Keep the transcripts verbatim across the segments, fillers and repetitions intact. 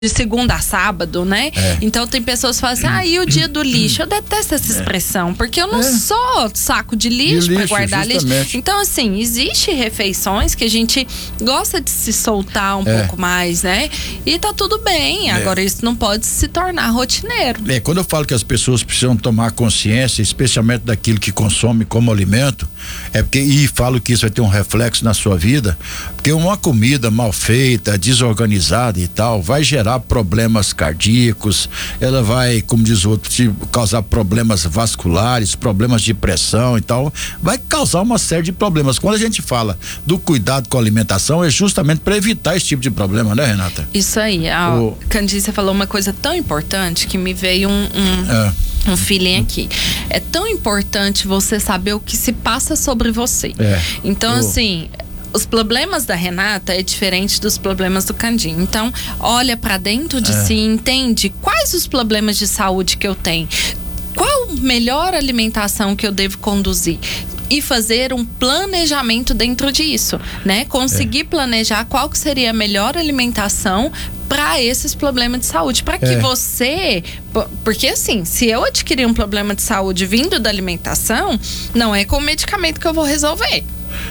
de segunda a sábado, né? É. Então tem pessoas que falam assim, ah, e o dia do lixo? Eu detesto essa expressão, porque eu não é. sou saco de lixo, de lixo para guardar justamente. lixo. Então, assim, existe refeições que a gente gosta de se soltar um é. pouco mais, né? E tá tudo bem. É. Agora, isso não pode se tornar rotineiro. É, quando eu falo que as pessoas precisam tomar consciência, especialmente daquilo que consome como alimento, é porque, e falo que isso vai ter um reflexo na sua vida, porque uma comida mal feita, desorganizada e tal, vai gerar problemas cardíacos, ela vai, como diz o outro, causar problemas vasculares, problemas de pressão e tal, vai causar uma série de problemas. Quando a gente fala do cuidado com a alimentação, é justamente para evitar esse tipo de problema, né, Renata? Isso aí, a o... Candice falou uma coisa tão importante que me veio um, um... É. um feeling aqui. É tão importante você saber o que se passa sobre você. É. Então, oh. assim, os problemas da Renata é diferente dos problemas do Candinho. Então, olha pra dentro de é. si, entende quais os problemas de saúde que eu tenho, qual melhor alimentação que eu devo conduzir. E fazer um planejamento dentro disso, né? Conseguir é. planejar qual que seria a melhor alimentação para esses problemas de saúde, para que é. você, porque assim, se eu adquirir um problema de saúde vindo da alimentação, não é com o medicamento que eu vou resolver.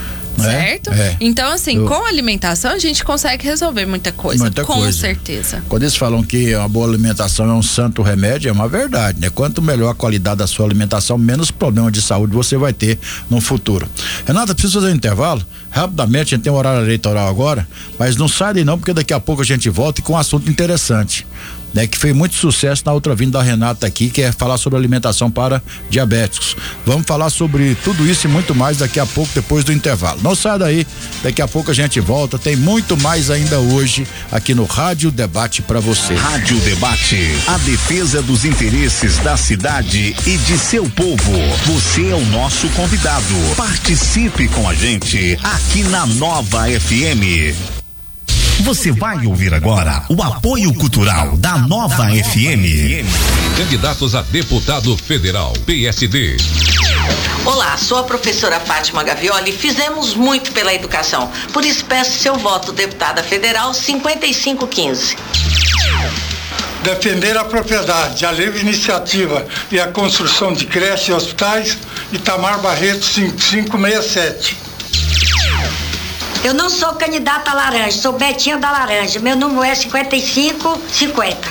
Certo? É, é. Então, assim, eu... com a alimentação a gente consegue resolver muita coisa. Muita com coisa. certeza. Quando eles falam que uma boa alimentação é um santo remédio, é uma verdade, né? Quanto melhor a qualidade da sua alimentação, menos problema de saúde você vai ter no futuro. Renata, preciso fazer um intervalo? Rapidamente, a gente tem um horário eleitoral agora, mas não sai daí não, porque daqui a pouco a gente volta e com um assunto interessante, né, que fez muito sucesso na outra vinda da Renata aqui, que é falar sobre alimentação para diabéticos. Vamos falar sobre tudo isso e muito mais daqui a pouco, depois do intervalo. Não sai daí, daqui a pouco a gente volta, tem muito mais ainda hoje aqui no Rádio Debate para você. Rádio Debate, a defesa dos interesses da cidade e de seu povo. Você é o nosso convidado. Participe com a gente aqui na Nova F M. Você vai ouvir agora o apoio cultural da Nova F M. Candidatos a deputado federal, P S D. Olá, sou a professora Fátima Gavioli. Fizemos muito pela educação. Por isso peço seu voto, deputada federal cinquenta e cinco quinze. Defender a propriedade, a livre iniciativa e a construção de creches e hospitais, Itamar Barreto cinco cinco seis sete. Eu não sou candidata a laranja, sou Betinha da Laranja. Meu número é cinquenta e cinco cinquenta.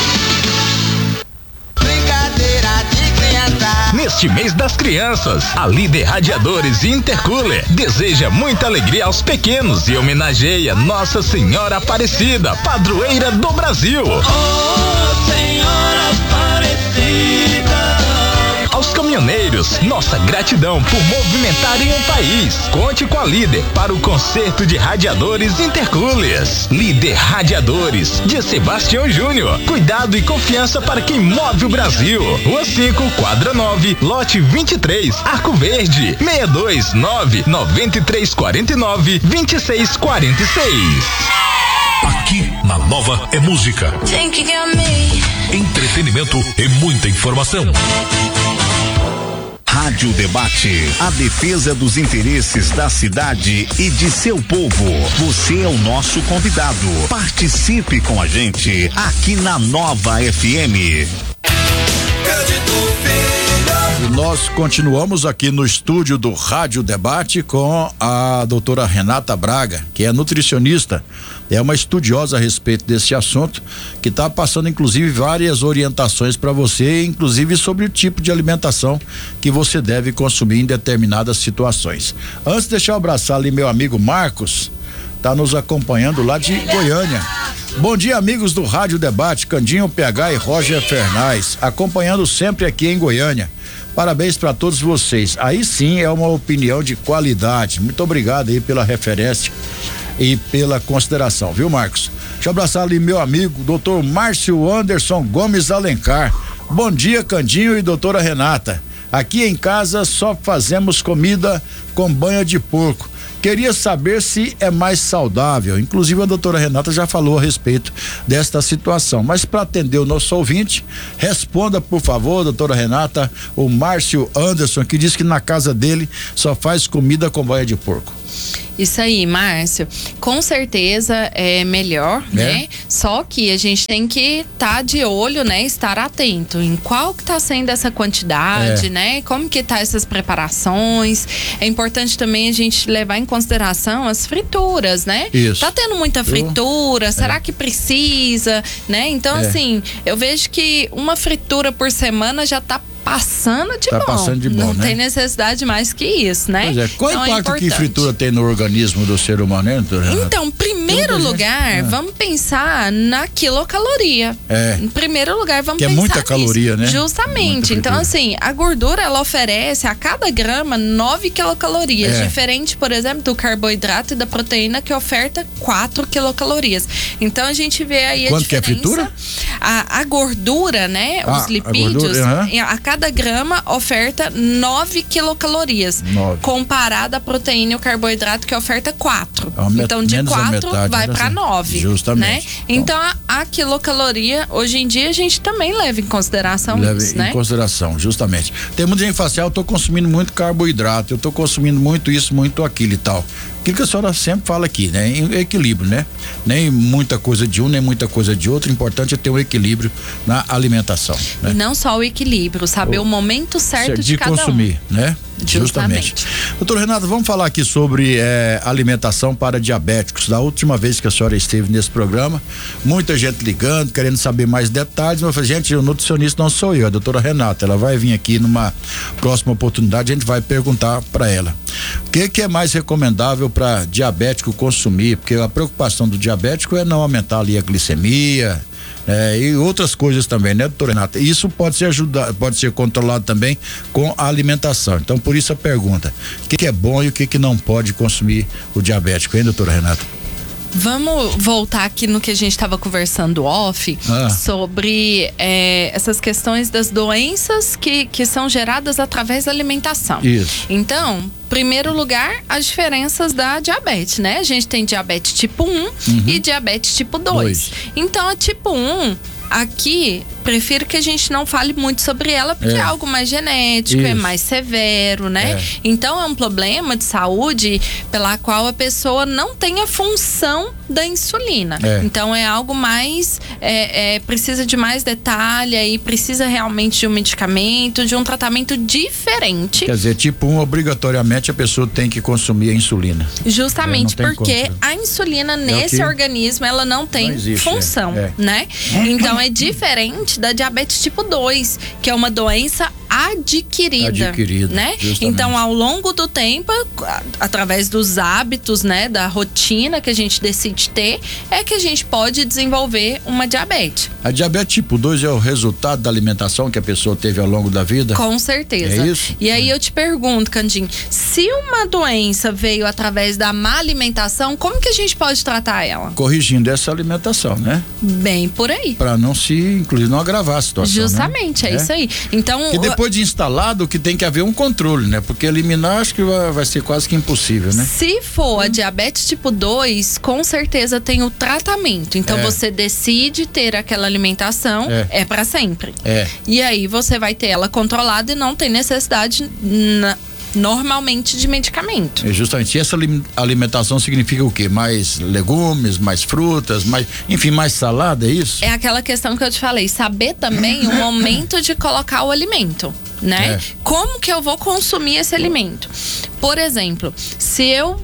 Brincadeira de criança. Neste mês das crianças, a Líder Radiadores Intercooler deseja muita alegria aos pequenos e homenageia Nossa Senhora Aparecida, padroeira do Brasil. Oh, Senhora Aparecida. Aos caminhoneiros, nossa gratidão por movimentarem o país. Conte com a Líder para o conserto de radiadores Intercoolers. Líder Radiadores, de Sebastião Júnior. Cuidado e confiança para quem move o Brasil. Rua cinco, quadra nove, lote vinte e três, Arco Verde, seis dois nove, nove três quatro nove, dois seis quatro seis. Aqui na Nova é música, entretenimento e muita informação. Rádio Debate, a defesa dos interesses da cidade e de seu povo. Você é o nosso convidado. Participe com a gente aqui na Nova F M. E nós continuamos aqui no estúdio do Rádio Debate com a doutora Renata Braga, que é nutricionista, é uma estudiosa a respeito desse assunto, que está passando inclusive várias orientações para você, inclusive sobre o tipo de alimentação que você deve consumir em determinadas situações. Antes, deixa eu abraçar ali meu amigo Marcos, tá nos acompanhando lá de Goiânia. Bom dia, amigos do Rádio Debate, Candinho, P H e Roger Fernais, acompanhando sempre aqui em Goiânia. Parabéns para todos vocês. Aí sim é uma opinião de qualidade. Muito obrigado aí pela referência e pela consideração, viu, Marcos? Deixa eu abraçar ali meu amigo, doutor Márcio Anderson Gomes Alencar. Bom dia, Candinho e doutora Renata. Aqui em casa só fazemos comida com banha de porco. Queria saber se é mais saudável. Inclusive a doutora Renata já falou a respeito desta situação. Mas para atender o nosso ouvinte, responda, por favor, doutora Renata, o Márcio Anderson, que diz que na casa dele só faz comida com banha de porco. Isso aí, Márcio. Com certeza é melhor, é. né? Só que a gente tem que estar tá de olho, né? Estar atento em qual que tá sendo essa quantidade, é. né? Como que tá essas preparações. É importante também a gente levar em consideração as frituras, né? Isso. Tá tendo muita fritura, será é. que precisa, né? Então, é. assim, eu vejo que uma fritura por semana já tá passando de tá bom. Passando de bom, Não né? tem necessidade mais que isso, né? Pois é. Qual então, impacto é que fritura tem no organismo do ser humano, né, doutora Renata? Então, primeiro lugar, gente... vamos pensar na quilocaloria. É. Em primeiro lugar, vamos que pensar é muita nisso. caloria, né? Justamente. Então, assim, a gordura, ela oferece a cada grama nove quilocalorias. É. Diferente, por exemplo, do carboidrato e da proteína, que oferta quatro quilocalorias. Então, a gente vê aí a Quanto diferença. Que é fritura? A, a gordura, né? Ah, os lipídios, a, gordura, a cada grama oferta nove quilocalorias. nove. Comparada à proteína e o carboidrato, que oferta quatro. É met- Então, de quatro vai para nove. Justamente. Né? Então, a, a quilocaloria, hoje em dia, a gente também leva em consideração leva isso, em né? consideração, justamente. Tem muita gente que fala assim, ah, eu tô consumindo muito carboidrato, eu tô consumindo muito isso, muito aquilo e tal. Aquilo que a senhora sempre fala aqui, né? Em equilíbrio, né? Nem muita coisa de um, nem muita coisa de outro. O importante é ter um equilíbrio na alimentação. Né? E não só o equilíbrio, saber o, o momento certo de, de cada consumir, um. né? Justamente. Justamente. Doutor Renato, vamos falar aqui sobre é, alimentação para diabéticos. Da última vez que a senhora esteve nesse programa, muita gente ligando, querendo saber mais detalhes. Eu falei, gente, o nutricionista não sou eu, é a doutora Renata. Ela vai vir aqui numa próxima oportunidade, a gente vai perguntar para ela. O que, que é mais recomendável para diabético consumir? Porque a preocupação do diabético é não aumentar ali a glicemia. É, e outras coisas também, né, doutora Renata? Isso pode ser ajudado, pode ser controlado também com a alimentação. Então, por isso a pergunta: o que, que é bom e o que, que não pode consumir o diabético, hein, doutora Renata? Vamos voltar aqui no que a gente estava conversando off ah. sobre é, essas questões das doenças que, que são geradas através da alimentação. Isso. Então, primeiro lugar, as diferenças da diabetes, né? A gente tem diabetes tipo um uhum. e diabetes tipo dois. Então, a tipo um, aqui, prefiro que a gente não fale muito sobre ela, porque é, é algo mais genético, Isso. é mais severo, né? É. Então, é um problema de saúde pela qual a pessoa não tem a função da insulina. É. Então, é algo mais, é, é, precisa de mais detalhe e precisa realmente de um medicamento, de um tratamento diferente. Quer dizer, tipo um, obrigatoriamente a pessoa tem que consumir a insulina. Justamente é, porque conta. a insulina nesse é organismo, ela não tem não existe, função, é. né? Então, é diferente da diabetes tipo dois, que é uma doença adquirida, adquirida né? Justamente. Então, ao longo do tempo, através dos hábitos, né, da rotina que a gente decide ter, é que a gente pode desenvolver uma diabetes. A diabetes tipo dois é o resultado da alimentação que a pessoa teve ao longo da vida? Com certeza. É isso? E aí é. eu te pergunto, Candim, se uma doença veio através da má alimentação, como que a gente pode tratar ela? Corrigindo essa alimentação, né? Bem por aí. Para não se, inclusive, não agravar a situação. Justamente, né? é, é isso aí. Então, que depois de instalado, que tem que haver um controle, né? Porque eliminar acho que vai, vai ser quase que impossível, né? Se for a diabetes tipo dois, com certeza tem o tratamento. Então, é. você decide ter aquela alimentação, é, é para sempre. É. E aí você vai ter ela controlada e não tem necessidade na, normalmente de medicamento. É justamente. E essa alimentação significa o quê? Mais legumes, mais frutas, mais, enfim, mais salada, é isso? É aquela questão que eu te falei, saber também o momento de colocar o alimento, né? É. Como que eu vou consumir esse alimento? Por exemplo, se eu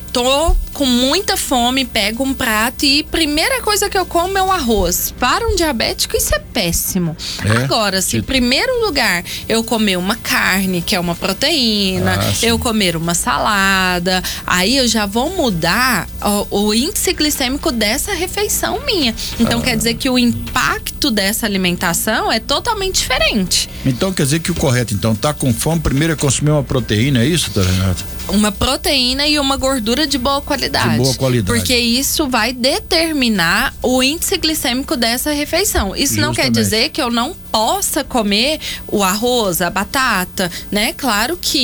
tô com muita fome, pego um prato e primeira coisa que eu como é o arroz. Para um diabético isso é péssimo. É? Agora, se em primeiro lugar eu comer uma carne, que é uma proteína, ah, eu comer uma salada, aí eu já vou mudar o, o índice glicêmico dessa refeição minha. Então ah. quer dizer que o impacto dessa alimentação é totalmente diferente. Então quer dizer que o correto, então, tá com fome, primeiro é consumir uma proteína, é isso, doutora Renata? Uma proteína e uma gordura de boa qualidade. De boa qualidade. Porque isso vai determinar o índice glicêmico dessa refeição. Isso Justamente. Não quer dizer que eu não possa comer o arroz, a batata, né? Claro que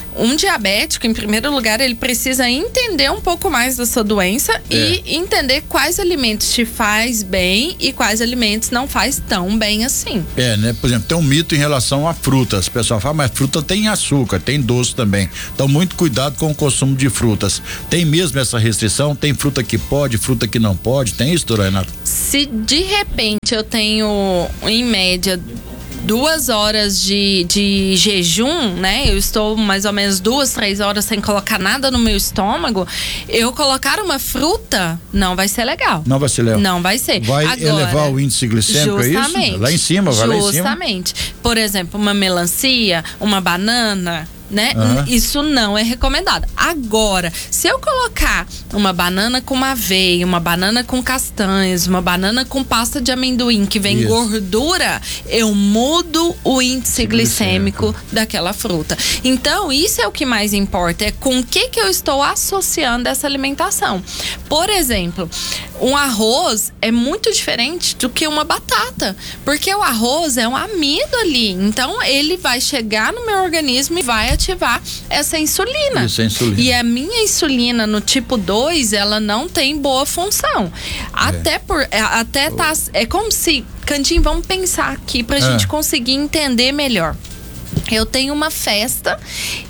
um diabético, em primeiro lugar, ele precisa entender um pouco mais da sua doença é. e entender quais alimentos te faz bem e quais alimentos não faz tão bem assim. É, né? Por exemplo, tem um mito em relação a frutas. O pessoal fala, mas fruta tem açúcar, tem doce também. Então, muito cuidado com o consumo de frutas. Tem mesmo essa restrição? Tem fruta que pode, fruta que não pode? Tem isso, doutora Renata? Se de repente eu tenho, em média, duas horas de, de jejum, né? Eu estou mais ou menos duas, três horas sem colocar nada no meu estômago. Eu colocar uma fruta não vai ser legal. Não vai ser legal. Não vai ser. Vai Agora, elevar o índice glicêmico, justamente, é isso? Lá em cima, vai lá em cima. Justamente. Por exemplo, uma melancia, uma banana, né? Uhum. Isso não é recomendado. Agora, se eu colocar uma banana com uma aveia, uma banana com castanhas, uma banana com pasta de amendoim que vem isso. gordura, eu mudo o índice glicêmico, glicêmico daquela fruta. Então, isso é o que mais importa, é com o que que eu estou associando essa alimentação. Por exemplo, um arroz é muito diferente do que uma batata, porque o arroz é um amido ali, então ele vai chegar no meu organismo e vai ativar essa insulina. Isso é insulina. E a minha insulina no tipo dois, ela não tem boa função. É. Até por até tá é como se, Candinho, vamos pensar aqui pra é. gente conseguir entender melhor. Eu tenho uma festa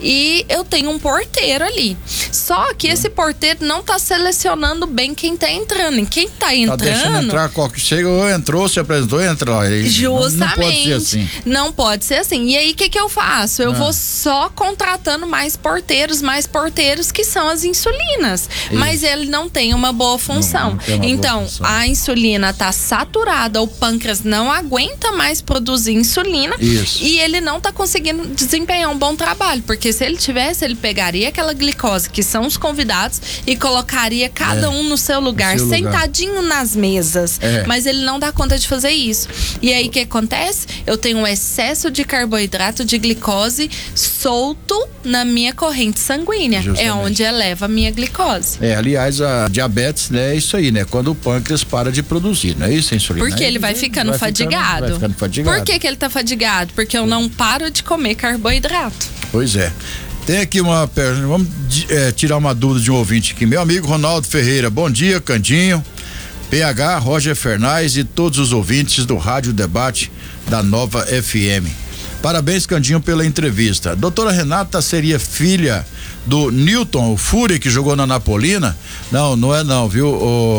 e eu tenho um porteiro ali. Só que esse porteiro não tá selecionando bem quem tá entrando. E quem tá entrando... Tá deixando entrar qualquer... Chegou, entrou, se apresentou, entrou. Justamente. Não, não pode ser assim. Não pode ser assim. E aí, o que que eu faço? Eu ah. vou só contratando mais porteiros, mais porteiros que são as insulinas. Isso. Mas ele não tem uma boa função. Não, não uma então, boa função. A insulina tá saturada, o pâncreas não aguenta mais produzir insulina. Isso. E ele não tá conseguindo desempenhar um bom trabalho, porque se ele tivesse, ele pegaria aquela glicose que são os convidados e colocaria cada é, um no seu lugar, no seu sentadinho lugar. nas mesas, é. mas ele não dá conta de fazer isso. E aí o que acontece? Eu tenho um excesso de carboidrato, de glicose solto na minha corrente sanguínea. Justamente. É onde eleva a minha glicose. É, aliás, a diabetes, né, é isso aí, né? Quando o pâncreas para de produzir, não é isso, a insulina? Porque ele vai ficando, vai fadigado. Ficando, vai ficando fadigado. Por que que ele tá fadigado? Porque eu não paro de comer carboidrato. Pois é. Tem aqui uma pergunta, vamos é, tirar uma dúvida de um ouvinte aqui. Meu amigo Ronaldo Ferreira, bom dia, Candinho, P H, Roger Fernandes e todos os ouvintes do Rádio Debate da Nova F M. Parabéns, Candinho, pela entrevista. Doutora Renata seria filha do Newton, o Fúria, que jogou na Napolina? Não, não é não, viu,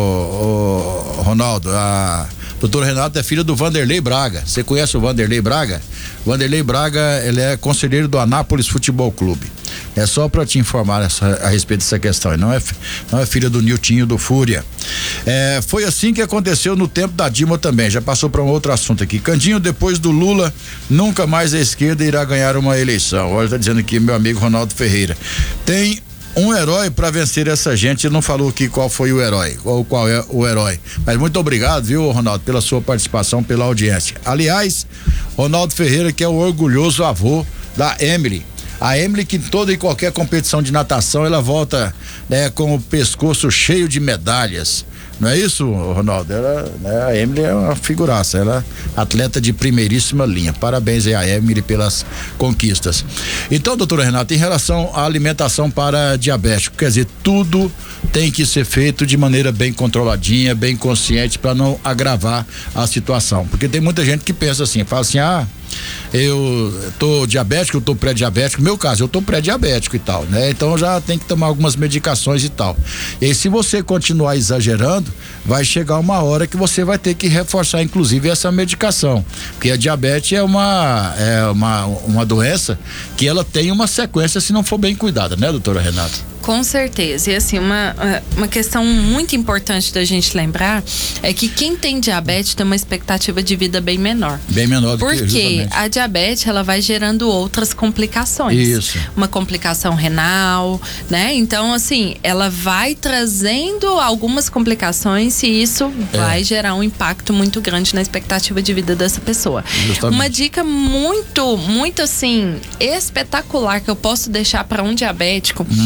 o, o Ronaldo? A doutora Renata é filha do Vanderlei Braga. Você conhece o Vanderlei Braga? Vanderlei Braga, ele é conselheiro do Anápolis Futebol Clube. É só para te informar essa, a respeito dessa questão. Não é, não é filha do Niltinho do Fúria. É, foi assim que aconteceu no tempo da Dilma também. Já passou para um outro assunto aqui. Candinho, depois do Lula, nunca mais a esquerda irá ganhar uma eleição. Olha, tá dizendo aqui meu amigo Ronaldo Ferreira. Tem um herói para vencer essa gente. Não falou aqui qual foi o herói, qual, qual é o herói. Mas muito obrigado, viu, Ronaldo, pela sua participação, pela audiência. Aliás, Ronaldo Ferreira, que é o orgulhoso avô da Emily. A Emily, que em toda e qualquer competição de natação, ela volta, né, com o pescoço cheio de medalhas. Não é isso, Ronaldo? Ela, né, a Emily é uma figuraça, ela é atleta de primeiríssima linha. Parabéns aí a Emily pelas conquistas. Então, doutora Renata, em relação à alimentação para diabético, quer dizer, tudo tem que ser feito de maneira bem controladinha, bem consciente, para não agravar a situação. Porque tem muita gente que pensa assim, fala assim, ah, eu tô diabético, eu tô pré-diabético. No meu caso, eu tô pré-diabético e tal, né? Então já tem que tomar algumas medicações e tal. E aí, se você continuar exagerando, vai chegar uma hora que você vai ter que reforçar, inclusive, essa medicação. Porque a diabetes é uma, é uma, uma doença que ela tem uma sequência se não for bem cuidada, né, doutora Renata? Com certeza. E assim, uma, uma questão muito importante da gente lembrar é que quem tem diabetes tem uma expectativa de vida bem menor. Bem menor do que Porque a diabetes, ela vai gerando outras complicações. Isso. Uma complicação renal, né? Então, assim, ela vai trazendo algumas complicações e isso é. vai gerar um impacto muito grande na expectativa de vida dessa pessoa. Justamente. Uma dica muito, muito assim, espetacular que eu posso deixar para um diabético hum. é a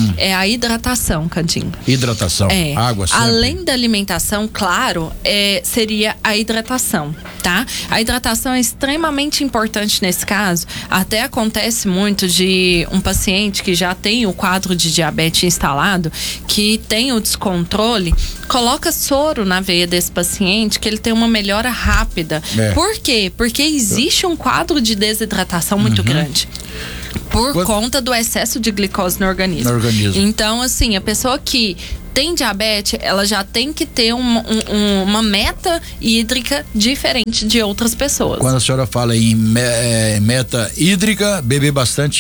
a hidratação, Candinho. Hidratação, é. água sempre. Além da alimentação, claro, é, seria a hidratação, tá? A hidratação é extremamente importante nesse caso. Até acontece muito de um paciente que já tem o quadro de diabetes instalado, que tem o descontrole, coloca soro na veia desse paciente, que ele tem uma melhora rápida. É. Por quê? Porque existe um quadro de desidratação muito uhum. grande. Por Quanto? conta do excesso de glicose no organismo. no organismo. Então, assim, a pessoa que tem diabetes, ela já tem que ter um, um, uma meta hídrica diferente de outras pessoas. Quando a senhora fala em me, é, meta hídrica, beber bastante